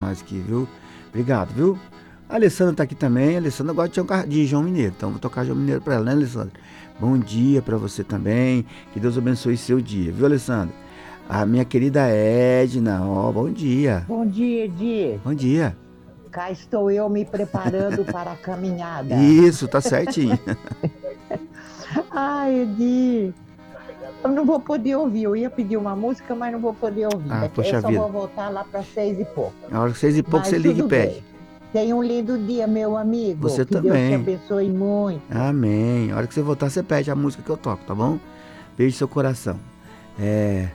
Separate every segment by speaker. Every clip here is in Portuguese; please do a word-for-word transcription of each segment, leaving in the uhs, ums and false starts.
Speaker 1: nós aqui, viu? Obrigado, viu? A Alessandra tá aqui também. A Alessandra gosta de, um car- de João Mineiro, então vou tocar João Mineiro pra ela, né, Alessandra? Bom dia pra você também. Que Deus abençoe seu dia, viu, Alessandra? A minha querida Edna, ó, bom dia.
Speaker 2: Bom dia, Edi.
Speaker 1: Bom dia.
Speaker 2: Cá estou eu me preparando para a caminhada.
Speaker 1: Isso, tá certinho.
Speaker 2: Ai, Edi, eu não vou poder ouvir. Eu ia pedir uma música, mas não vou poder ouvir.
Speaker 1: Ah,
Speaker 2: Daqui- Eu
Speaker 1: poxa
Speaker 2: só
Speaker 1: vida.
Speaker 2: vou voltar lá para seis e pouco.
Speaker 1: Na hora que seis e pouco você
Speaker 2: Mas
Speaker 1: liga e
Speaker 2: tudo
Speaker 1: pede.
Speaker 2: bem. Tenha um lindo dia, meu amigo.
Speaker 1: Você
Speaker 2: Que Deus te
Speaker 1: também.
Speaker 2: abençoe muito.
Speaker 1: Amém. A hora que você voltar, você pede a música que eu toco, tá bom? Beijo no seu coração. É.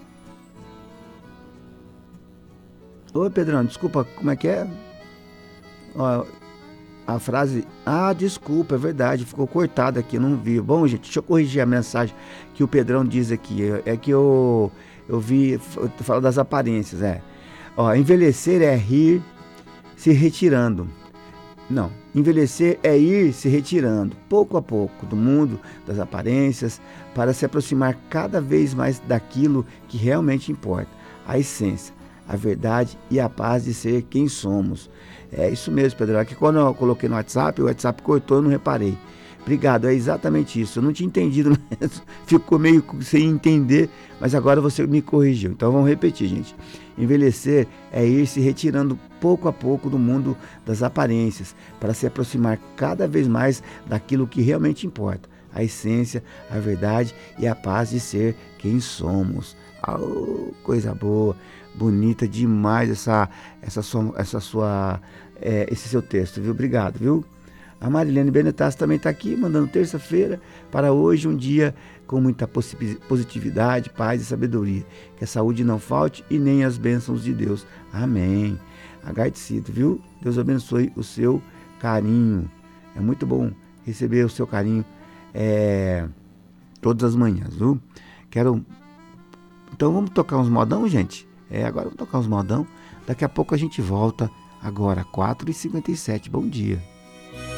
Speaker 1: Oi, Pedrão, desculpa, como é que é? Ó, a frase. Ah, desculpa, é verdade, ficou cortada aqui, eu não vi. Bom, gente, deixa eu corrigir a mensagem que o Pedrão diz aqui. É é que eu, eu vi, eu falo das aparências, é. Ó, envelhecer é rir se retirando. Não, envelhecer é ir se retirando, pouco a pouco, do mundo das aparências, para se aproximar cada vez mais daquilo que realmente importa, a essência, a verdade e a paz de ser quem somos. É isso mesmo, Pedro. Aqui quando eu coloquei no WhatsApp, o WhatsApp cortou, eu não reparei. Obrigado, é exatamente isso. Eu não tinha entendido mesmo, ficou meio sem entender, mas agora você me corrigiu. Então vamos repetir, gente. Envelhecer é ir se retirando pouco a pouco do mundo das aparências, para se aproximar cada vez mais daquilo que realmente importa, a essência, a verdade e a paz de ser quem somos. Oh, coisa boa, bonita demais essa, essa sua, essa sua, é, esse seu texto, viu? Obrigado, viu? A Marilene Benetas também está aqui, mandando terça-feira para hoje, um dia com muita positividade, paz e sabedoria. Que a saúde não falte e nem as bênçãos de Deus. Amém. Agradecido, viu? Deus abençoe o seu carinho. É muito bom receber o seu carinho é, todas as manhãs, viu? Quero... Então vamos tocar uns modão, gente? É, agora vamos tocar uns modão. Daqui a pouco a gente volta. Agora, quatro e cinquenta e sete. Bom dia.